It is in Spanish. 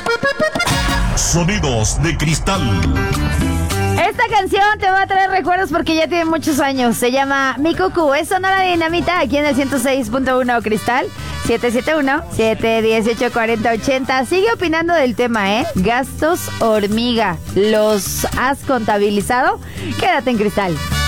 Sonidos de cristal. Esta canción te va a traer recuerdos porque ya tiene muchos años. Se llama Mi Cucú. Es Sonora Dinamita aquí en el 106.1 Cristal. 771-718-4080. Sigue opinando del tema, ¿eh? Gastos hormiga. ¿Los has contabilizado? Quédate en Cristal.